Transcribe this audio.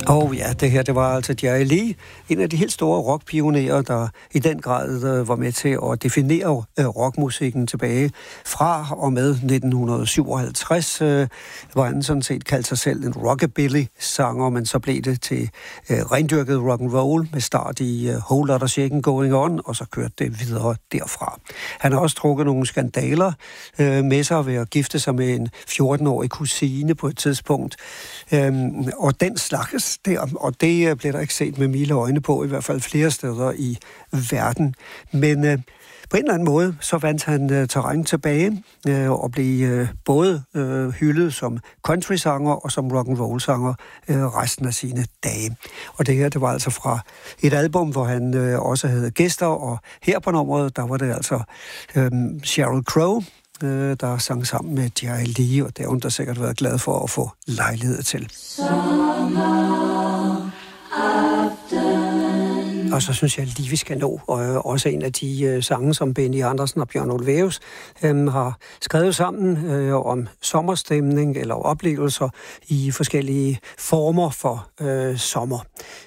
Og ja, det her, det var altså Jerry Lee, en af de helt store rockpionerer, der i den grad var med til at definere rockmusikken tilbage fra og med 1957, hvor han sådan set kaldte sig selv en rockabilly-sanger, men så blev det til rendyrket rock'n'roll med start i Whole Lotta Shakin' Going On, og så kørte det videre derfra. Han har også trukket nogle skandaler med sig ved at gifte sig med en 14-årig kusine på et tidspunkt, og den slags der, og det bliver der ikke set med milde øjne på, i hvert fald flere steder i verden. Men på en eller anden måde, så vandt han terræn tilbage og blev både hyldet som country-sanger og som rock'n'roll-sanger resten af sine dage. Og det her, det var altså fra et album, hvor han også havde gæster, og her på nummeret, der var det altså Sheryl Crow, der sang sammen med Jerry Lee, og det har hun da sikkert været glad for at få lejlighed til. Og så synes jeg lige, vi skal nå også en af de sange, som Benny Andersen og Bjørn Ulvaeus har skrevet sammen om sommerstemning eller oplevelser i forskellige former for sommer.